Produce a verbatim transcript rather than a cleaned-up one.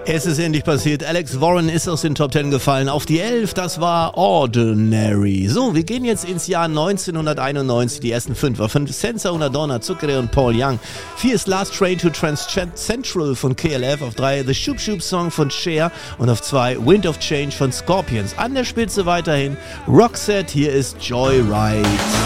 Es ist endlich passiert. Alex Warren ist aus den Top Ten gefallen. Auf die elf, das war Ordinary. So, wir gehen jetzt ins Jahr neunzehnhunderteinundneunzig. Die ersten fünf war fünf Senza Una Donna, Zucchero und Paul Young. vier ist Last Train to Trans Central von K L F. Auf drei The Shoop Shoop Song von Cher. Und auf zwei Wind of Change von Scorpions. An der Spitze weiterhin Roxette. Hier ist Joyride.